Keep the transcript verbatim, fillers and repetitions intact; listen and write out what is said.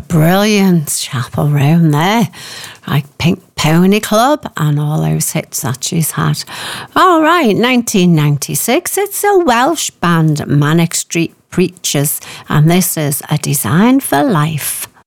brilliant Chappell Roan there, like Pink Pony Club and all those hits that she's had. All right, nineteen ninety-six, it's a Welsh band, Manic Street Preachers, and this is A Design for Life.